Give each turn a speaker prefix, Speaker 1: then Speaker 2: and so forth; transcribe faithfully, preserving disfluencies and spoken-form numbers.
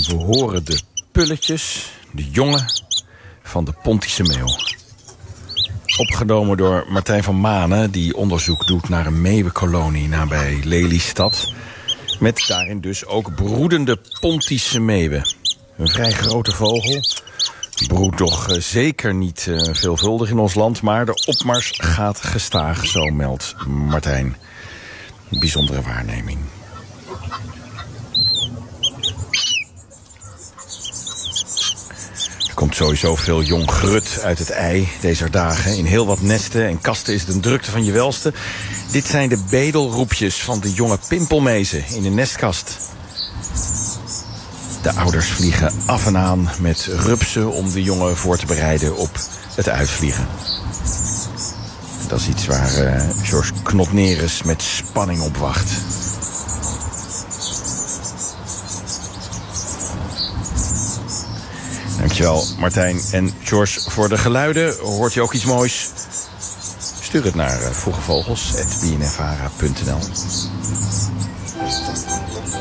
Speaker 1: we horen de pulletjes, de jongen van de Pontische meeuw. Opgenomen door Martijn van Manen, die onderzoek doet naar een meeuwenkolonie nabij Lelystad. Met daarin dus ook broedende Pontische meeuwen. Een vrij grote vogel. Broedt toch uh, zeker niet uh, veelvuldig in ons land, maar de opmars gaat gestaag, zo meldt Martijn. Een bijzondere waarneming. Er komt sowieso veel jong grut uit het ei deze dagen. In heel wat nesten en kasten is het een drukte van je welste. Dit zijn de bedelroepjes van de jonge pimpelmezen in de nestkast. De ouders vliegen af en aan met rupsen om de jongen voor te bereiden op het uitvliegen. Dat is iets waar uh, George Knotneres met spanning op wacht. Dankjewel Martijn en George voor de geluiden. Hoort je ook iets moois? Stuur het naar uh, vroegevogels apenstaartje b n n vara punt n l.